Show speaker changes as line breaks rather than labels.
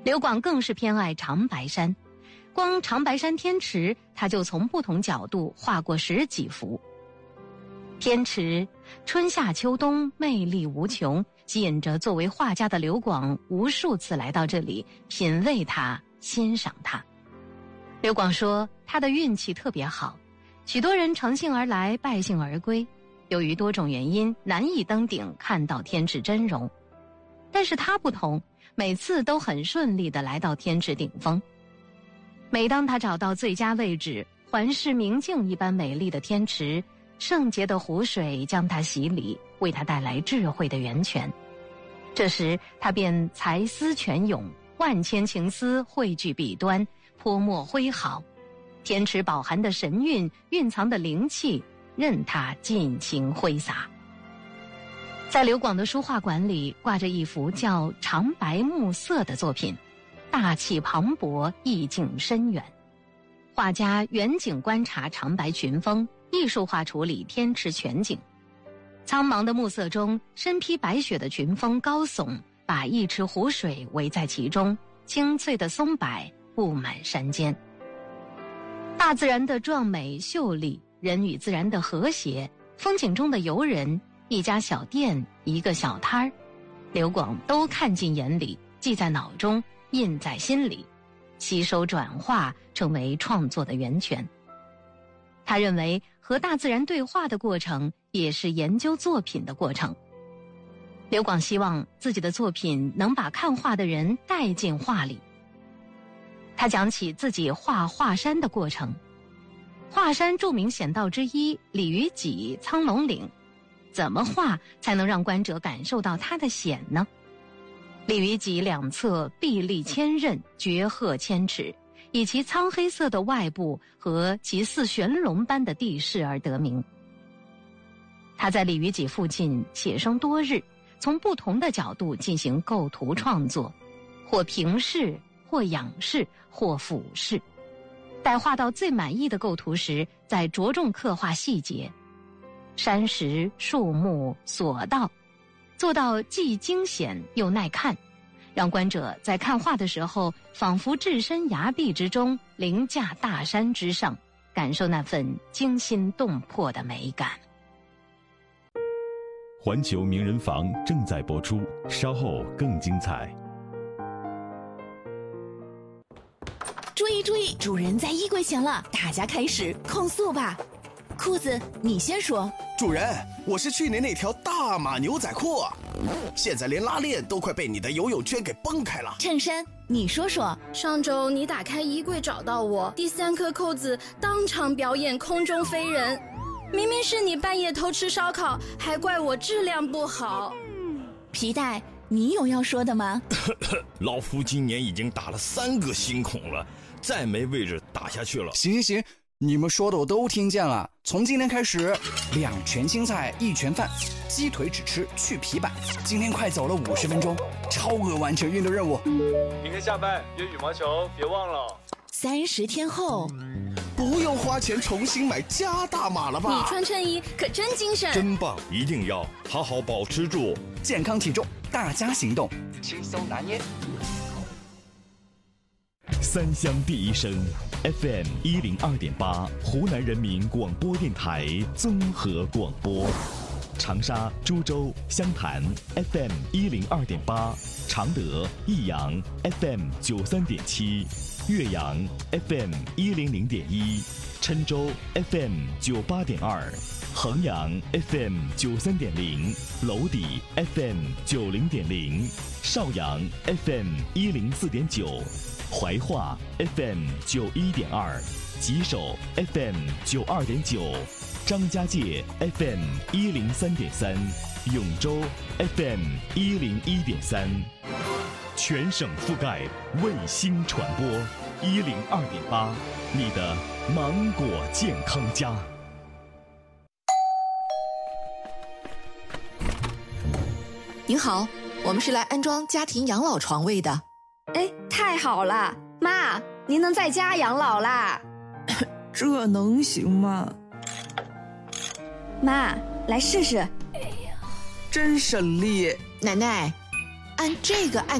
刘广更是偏爱长白山，光长白山天池他就从不同角度画过10几幅。天池春夏秋冬魅力无穷，吸引着作为画家的刘广无数次来到这里品味它，欣赏它。刘广说他的运气特别好，许多人乘兴而来，败兴而归，由于多种原因难以登顶看到天池真容。但是他不同，每次都很顺利地来到天池顶峰。每当他找到最佳位置，环视明镜一般美丽的天池，圣洁的湖水将他洗礼，为他带来智慧的源泉。这时他便才思泉涌，万千情思汇聚笔端，泼墨挥毫。天池饱含的神韵，蕴藏的灵气，任他尽情挥洒。在刘广的书画馆里挂着一幅叫《长白暮色》的作品，大气磅礴，意境深远。画家远景观察长白群峰，艺术化处理天池全景。苍茫的暮色中，身披白雪的群峰高耸，把一池湖水围在其中，青翠的松柏布满山间。大自然的壮美秀丽，人与自然的和谐，风景中的游人，一家小店，一个小摊儿，刘广都看进眼里，记在脑中，印在心里，吸收转化，成为创作的源泉。他认为和大自然对话的过程也是研究作品的过程。刘广希望自己的作品能把看画的人带进画里。他讲起自己画华山的过程。华山著名险道之一鲤鱼脊、苍龙岭，怎么画才能让观者感受到它的险呢？鲤鱼脊两侧壁立千仞，绝壑千尺，以其苍黑色的外部和其似玄龙般的地势而得名。他在鲤鱼脊附近写生多日，从不同的角度进行构图创作，或平视，或仰视，或俯视。待画到最满意的构图时，再着重刻画细节，山石、树木、索道，做到既惊险又耐看，让观者在看画的时候仿佛置身崖壁之中，凌驾大山之上，感受那份惊心动魄的美感。
环球名人房正在播出，稍后更精彩。
注意注意，主人在衣柜前了，大家开始控诉吧。裤子你先说。
主人，我是去年那条大码牛仔裤，现在连拉链都快被你的游泳圈给崩开了。
衬衫你说说。
上周你打开衣柜找到我，第3颗扣子当场表演空中飞人，明明是你半夜偷吃烧烤，还怪我质量不好。
皮带你有要说的吗？
老夫今年已经打了3个新孔了，再没位置打下去了。
行，你们说的我都听见了。从今天开始，2拳青菜1拳饭，鸡腿只吃去皮板。今天快走了50分钟，超额完成运动任务。
明天下班约羽毛球，别忘了。
30天后，
不用花钱重新买加大码了吧？
你穿衬衣可真精神，
真棒！一定要好好保持住
健康体重，大家行动，轻松拿捏。
三乡第一声 FM 102.8，湖南人民广播电台综合广播。长沙、株洲、湘潭 FM 102.8，常德、益阳 FM 93.7，岳阳 FM 100.1，郴州 FM 98.2，衡阳 FM 93.0，娄底 FM 90.0，邵阳 FM 104.9，怀化 FM 91.2，吉首 FM 92.9，张家界 FM 103.3，永州 FM 101.3，全省覆盖，卫星传播102.8，你的芒果健康家。
您好，我们是来安装家庭养老床位的。
哎，太好了，妈，您能在家养老啦？
这能行吗？
妈，来试试。
真省力。
奶奶，按这个按